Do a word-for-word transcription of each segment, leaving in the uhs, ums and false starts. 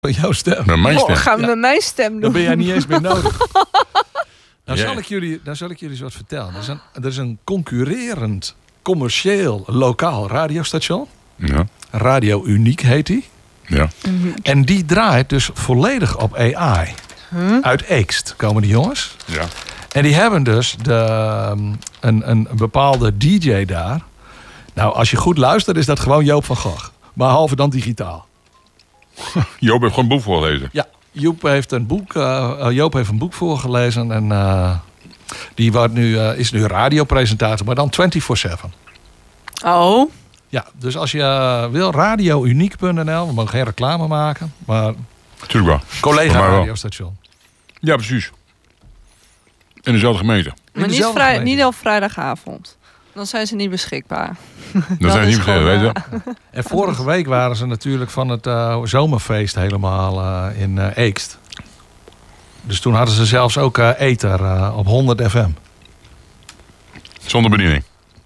Jouw stem. Met mijn stem. Oh, gaan we Ja. met mijn stem doen? Dan ben jij niet eens meer nodig. Nou, Ja. zal ik jullie, nou zal ik jullie eens wat vertellen. Er is een, er is een concurrerend, commercieel, lokaal radiostation. Ja. Radio Uniek heet die. Ja. En die draait dus volledig op A I. Huh? Uit Eekst komen die jongens. Ja. En die hebben dus de, um, een, een bepaalde D J daar. Nou, als je goed luistert is dat gewoon Joop van Gogh. Maar halve dan digitaal. Joop heeft gewoon een boek voorgelezen. Ja, Joop heeft een boek, uh, Joop heeft een boek voorgelezen. En uh, die wordt nu, uh, is nu radiopresentator, maar dan vierentwintig zeven. Oh, Ja, dus als je uh, wil, radio uniek punt n l. We mogen geen reclame maken. Maar Tuurlijk wel. collega Voor mij wel. radiostation. Ja, precies. In dezelfde gemeente. maar niet, dezelfde vrij, gemeente. niet op vrijdagavond. Dan zijn ze niet beschikbaar. Dat zijn is niet meer gewoon, weet je. uh, En vorige week waren ze natuurlijk van het uh, zomerfeest helemaal uh, in uh, Eekst. Dus toen hadden ze zelfs ook uh, ether uh, op honderd F M. Zonder bediening.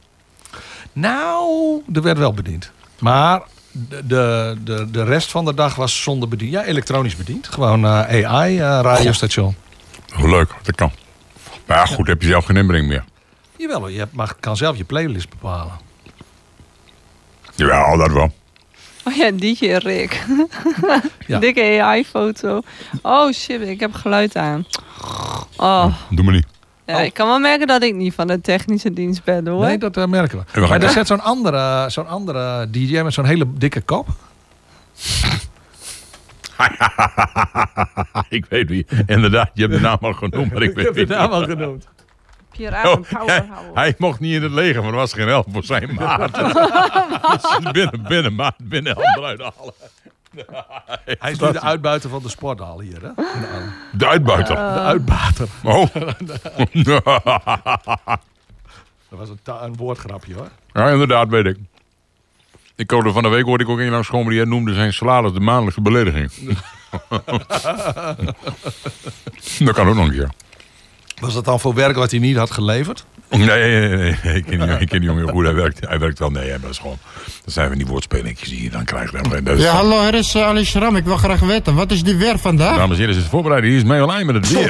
Nou, er werd wel bediend. Maar de, de, de, de rest van de dag was zonder bediening. Ja, elektronisch bediend. Gewoon uh, A I, uh, radiostation. Hoe leuk, dat kan. Maar ja, goed, heb je zelf geen inbreng meer. Jawel, je hebt, mag, kan zelf je playlist bepalen. Ja, dat wel. Oh ja, D J Rick. Ja. Dikke A I-foto. Oh shit, ik heb geluid aan. Oh, Doe maar niet. ja, Oh. ik kan wel merken dat ik niet van de technische dienst ben, hoor. Nee, dat uh, merken we. En we gaan Maar er kijken. zit zo'n andere, zo'n andere D J met zo'n hele dikke kop. Ik weet wie. Inderdaad, je hebt de naam al genoemd, maar ik weet heb de wie. naam al genoemd. Pierre Oh, Adam hij, Powerhouse. hij mocht niet in het leger, maar er was geen help voor zijn maat. Dus binnen, binnen maat, binnen help eruit halen. Hij is nu de uitbuiter van de sporthal hier, hè? De uitbuiter. De uitbater. Oh. Dat was een, ta- een woordgrapje, hoor. Ja, inderdaad, weet ik. Ik hoorde van de week hoorde ik ook een langskomen die noemde zijn salaris de maandelijkse belediging. Dat kan ook nog een keer. Was dat dan voor werk wat hij niet had geleverd? Nee, nee, nee, nee. Ik ken die, ik ken die jongen heel goed. Hij werkt, hij werkt wel. Nee, dat is gewoon. Dat zijn van die woordspelingjes die je dan krijgt. Dat is Ja, gewoon- hallo, hier is uh, Ali Schram. Ik wil graag weten, wat is die weer vandaag? Dames en heren, is het voorbereid. Hier is mee online met het weer.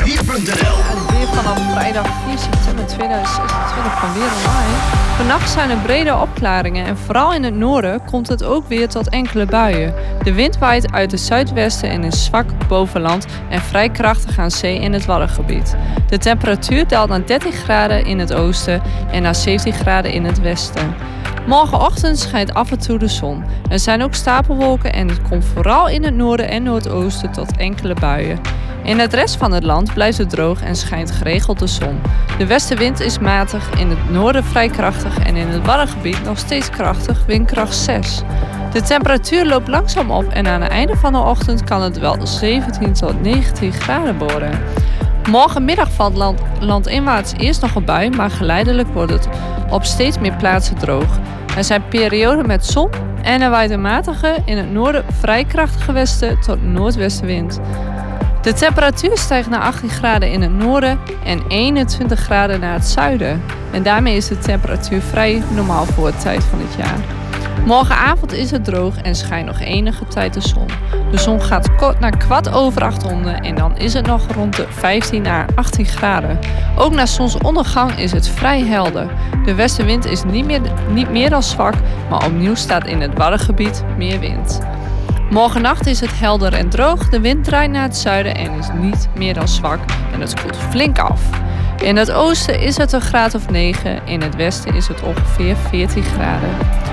Het weer vanaf vrijdag vier september tweeduizend zesentwintig van Weer Online. Vannacht zijn er brede opklaringen en vooral in het noorden komt het ook weer tot enkele buien. De wind waait uit het zuidwesten en is zwak boven land en vrij krachtig aan zee in het Waddengebied. De temperatuur daalt naar dertien graden in het oosten en naar zeventien graden in het westen. Morgenochtend schijnt af en toe de zon. Er zijn ook stapelwolken en het komt vooral in het noorden en noordoosten tot enkele buien. In het rest van het land blijft het droog en schijnt geregeld de zon. De westenwind is matig, in het noorden vrij krachtig en in het Waddengebied nog steeds krachtig, windkracht zes. De temperatuur loopt langzaam op en aan het einde van de ochtend kan het wel zeventien tot negentien graden worden. Morgenmiddag valt land, landinwaarts eerst nog een bui, maar geleidelijk wordt het op steeds meer plaatsen droog. Er zijn perioden met zon en er waait een matige, in het noorden vrij krachtige westen tot noordwestenwind. De temperatuur stijgt naar achttien graden in het noorden en eenentwintig graden naar het zuiden. En daarmee is de temperatuur vrij normaal voor de tijd van het jaar. Morgenavond is het droog en schijnt nog enige tijd de zon. De zon gaat kort naar kwart over acht onder en dan is het nog rond de vijftien à achttien graden. Ook na zonsondergang is het vrij helder. De westenwind is niet meer, niet meer dan zwak, maar opnieuw staat in het Waddengebied meer wind. Morgennacht is het helder en droog, de wind draait naar het zuiden en is niet meer dan zwak en het koelt flink af. In het oosten is het een graad of negen, in het westen is het ongeveer veertien graden.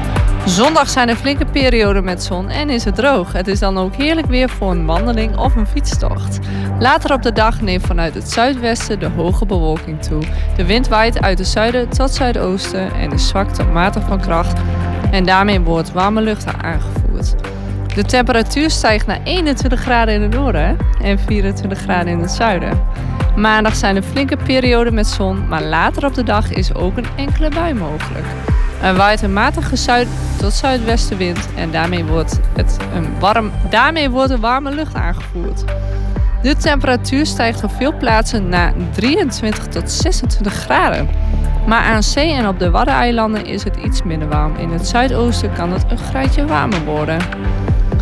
Zondag zijn er flinke perioden met zon en is het droog. Het is dan ook heerlijk weer voor een wandeling of een fietstocht. Later op de dag neemt vanuit het zuidwesten de hoge bewolking toe. De wind waait uit het zuiden tot zuidoosten en is zwak tot matig van kracht. En daarmee wordt warme lucht aangevoerd. De temperatuur stijgt naar eenentwintig graden in het noorden en vierentwintig graden in het zuiden. Maandag zijn er flinke perioden met zon, maar later op de dag is ook een enkele bui mogelijk. Er waait een matige zuid- tot zuidwestenwind en daarmee wordt, het een warm, daarmee wordt een warme lucht aangevoerd. De temperatuur stijgt op veel plaatsen naar drieëntwintig tot zesentwintig graden. Maar aan zee en op de Waddeneilanden is het iets minder warm. In het zuidoosten kan het een graadje warmer worden.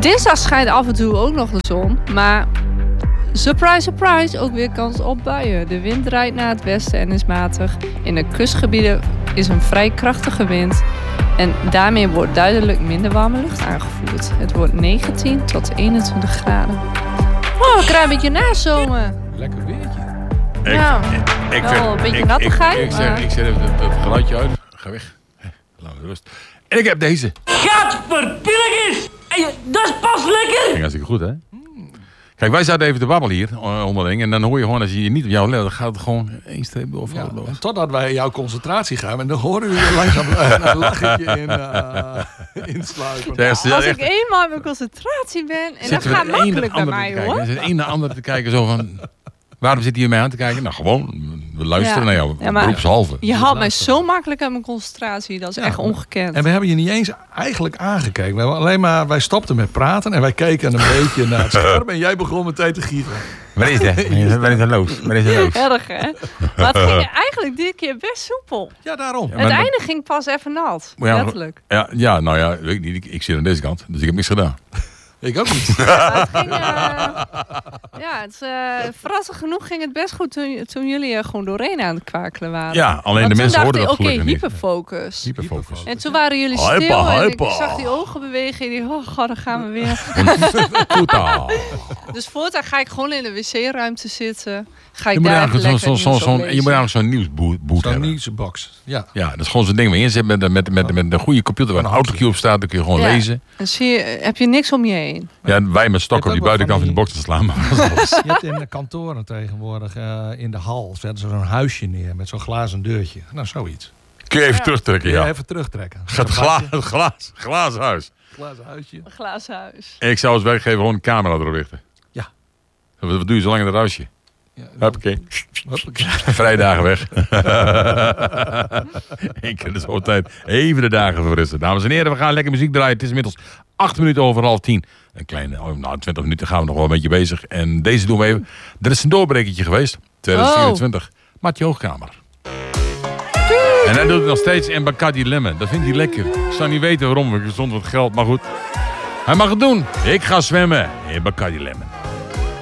Dinsdag schijnt af en toe ook nog de zon. Maar surprise, surprise, ook weer kans op buien. De wind draait naar het westen en is matig. In de kustgebieden is een vrij krachtige wind. En daarmee wordt duidelijk minder warme lucht aangevoerd. Het wordt negentien tot eenentwintig graden. Oh, ik krijg een beetje nazomen. Lekker weertje. Ik, Ja, ik, ik, wel een beetje ik, nattigheid, Ik, ik, zeg, maar- ik zet even het, het geluidje uit. Ga weg. Laat me rust. En ik heb deze. Gadverpilligers! Dat is pas lekker! Ging hartstikke goed, hè? Kijk, wij zaten even te babbelen hier uh, onderling. En dan hoor je gewoon, als je niet op jou let, dan gaat het gewoon één streep door. Ja, Ja, en totdat wij jouw concentratie gaan. En dan horen we je langzaam uh, een lachetje in, uh, insluipen. Ja, ze- Als echt- ik eenmaal in mijn concentratie ben, en dat zitten we gaat de een naar makkelijk de bij ander mij te kijken. hoor. Er zit een naar de ander te kijken, zo van... Waarom zit hij mij aan te kijken? Nou, gewoon, we luisteren Ja. naar jou. Ja, maar- Beroepshalve. Je haalt mij zo makkelijk uit mijn concentratie, dat is Ja. echt ongekend. En we hebben je niet eens eigenlijk aangekeken. We hebben alleen maar, wij stopten met praten en wij keken een beetje naar het scherm. En jij begon meteen te gieten. Waar is dat? Waar is dat loos? Waar is dat loos? Erg hè? Maar het ging eigenlijk dit keer best soepel. Ja, daarom. Ja, Het maar- einde ging pas even nat, Maar ja, letterlijk. Ja, ja, nou ja, weet ik niet. Ik, ik zit aan deze kant, dus ik heb niks gedaan. Ik ook niet. Maar het ging, eh, ja, het, eh, verrassend genoeg ging het best goed toen, toen jullie er gewoon doorheen aan het kwakelen waren. Ja, alleen Want de mensen toen hoorden dacht dat ik, oké, gelukkig niet. hyperfocus. Hyperfocus. En toen waren jullie Hyper, stil en ik hyper. zag die ogen bewegen. En ik dacht, oh god, dan gaan we weer. Goed dan. Dus voortaan ga ik gewoon in de wc-ruimte zitten. Ga ik Je moet daar eigenlijk even zo'n lekker zo, zo, nieuws zo, je oplezen. moet eigenlijk zo'n nieuwsboot Zo'n hebben. nieuwsbox. Ja. Ja, dat is gewoon zo'n ding waar je in zit met, met, met, met een goede computer waar een autocue op staat. Dan kun je gewoon Ja. lezen. En zie je, heb je niks om je heen. Ja, wij met stokken op Je die hebt ook buitenkant van wel de box te slaan. Maar dat is alles. Je hebt in de kantoren tegenwoordig uh, in de hal zetten ze zo'n huisje neer met zo'n glazen deurtje. Nou, zoiets. Kun je even Ja. terugtrekken, Ja. ja. Even terugtrekken. Gaat gla, het glaas, glazen huis. Glazen huisje. Een glazen huis. En ik zou als werkgever gewoon een camera erop richten. Ja. Wat, wat doe je zo lang in het huisje? Ja, Hoppakee. hoppakee. Vrijdagen weg. Ik kan dus altijd even de dagen verrusten. Dames en heren, we gaan lekker muziek draaien. Het is inmiddels acht minuten over half tien. Een kleine, oh, nou, twintig minuten gaan we nog wel een beetje bezig. En deze doen we even. Er is een doorbrekertje geweest. tweeduizend vierentwintig. Oh. Matje Hoogkamer. En hij doet het nog steeds in Bacardi Lemon. Dat vindt hij lekker. Ik zou niet weten waarom. Ik stond wat geld, maar goed. Hij mag het doen. Ik ga zwemmen in Bacardi Lemon.